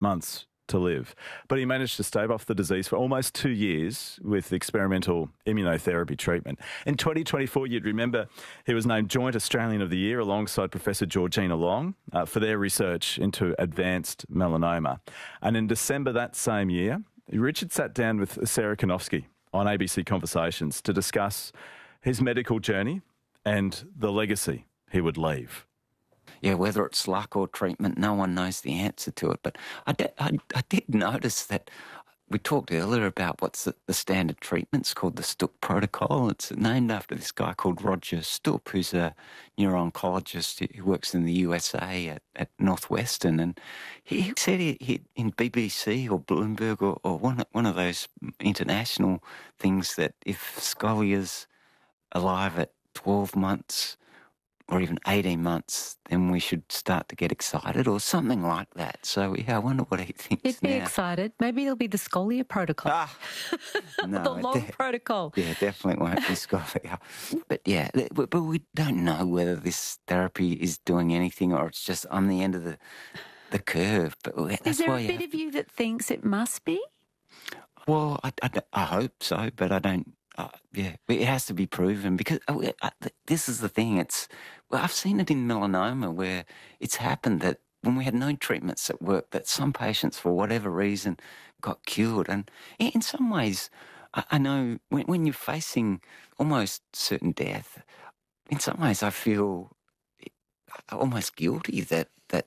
months to live. But he managed to stave off the disease for almost 2 years with experimental immunotherapy treatment. In 2024, you'd remember he was named Joint Australian of the Year alongside Professor Georgina Long for their research into advanced melanoma. And in December that same year, Richard sat down with Sarah Konofsky on ABC Conversations to discuss his medical journey and the legacy he would leave. Yeah, whether it's luck or treatment, no one knows the answer to it. But I did notice that we talked earlier about what's the standard treatment's called the Stupp protocol. It's named after this guy called Roger Stupp, who's a neuro-oncologist who works in the USA at Northwestern. And he said he in BBC or Bloomberg or one of those international things that if Scolia's alive at 12 months or even 18 months, then we should start to get excited or something like that. So, yeah, I wonder what he thinks He'd be now. Excited. Maybe it'll be the Scolia protocol. No, the long protocol. Yeah, definitely won't be Scolia. But, yeah, but we don't know whether this therapy is doing anything or it's just on the end of the curve. But that's is there why a bit of you that thinks it must be? Well, I hope so, but I don't. Yeah, it has to be proven because this is the thing. I've seen it in melanoma where it's happened that when we had no treatments that worked, that some patients, for whatever reason, got cured. And in some ways, I know when you're facing almost certain death, in some ways I feel almost guilty that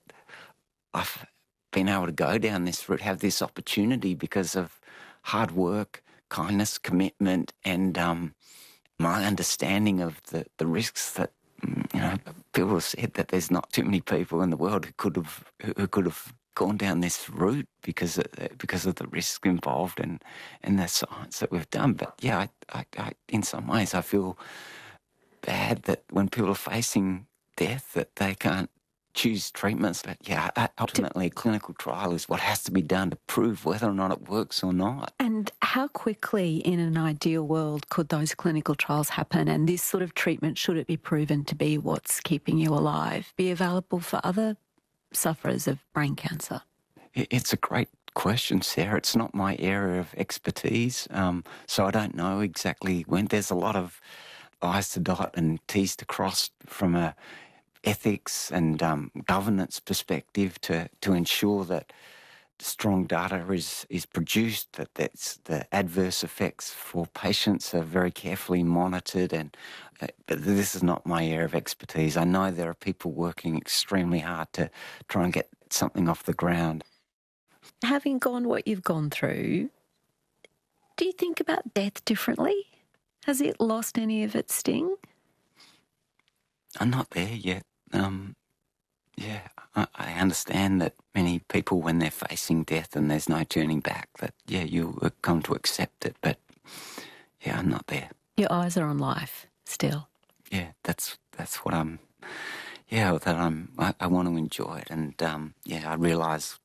I've been able to go down this route, have this opportunity because of hard work, kindness, commitment, and my understanding of the risks that people have said that there's not too many people in the world who could have gone down this route because of the risk involved and the science that we've done. But yeah, I in some ways I feel bad that when people are facing death that they can't choose treatments. But yeah, ultimately a clinical trial is what has to be done to prove whether or not it works or not. And how quickly in an ideal world could those clinical trials happen and this sort of treatment, should it be proven to be what's keeping you alive, be available for other sufferers of brain cancer? It's a great question, Sarah. It's not my area of expertise, so I don't know exactly when. There's a lot of I's to dot and T's to cross from a ethics and governance perspective to ensure that strong data is produced, that the adverse effects for patients are very carefully monitored. But this is not my area of expertise. I know there are people working extremely hard to try and get something off the ground. Having gone what you've gone through, do you think about death differently? Has it lost any of its sting? I'm not there yet. I understand that many people, when they're facing death and there's no turning back, that, you come to accept it. But, I'm not there. Your eyes are on life still. Yeah, that's what I want to enjoy it. And, I realise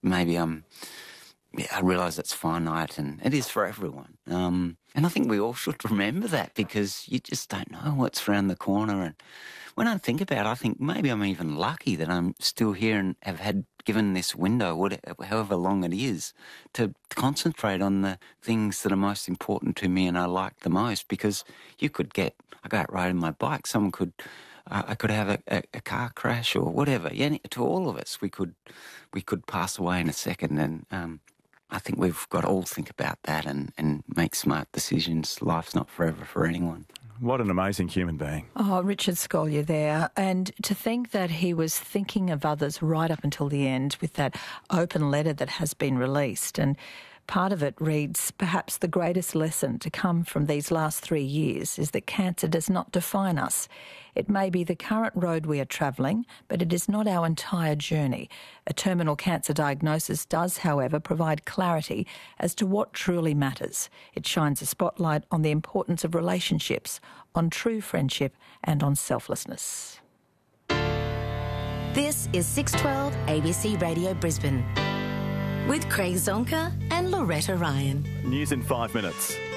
I realise it's finite and it is for everyone. And I think we all should remember that because you just don't know what's around the corner. And when I think about it, I think maybe I'm even lucky that I'm still here and have had given this window, however long it is, to concentrate on the things that are most important to me and I like the most. Because I go out riding my bike, I could have a car crash or whatever. Yeah, to all of us, we could pass away in a second, and I think we've got to all think about that and make smart decisions. Life's not forever for anyone. What an amazing human being. Oh, Richard Scolia there. And to think that he was thinking of others right up until the end with that open letter that has been released. And part of it reads, perhaps the greatest lesson to come from these last 3 years is that cancer does not define us. It may be the current road we are travelling, but it is not our entire journey. A terminal cancer diagnosis does, however, provide clarity as to what truly matters. It shines a spotlight on the importance of relationships, on true friendship and on selflessness. This is 612 ABC Radio Brisbane with Craig Zonka and Loretta Ryan. News in 5 minutes.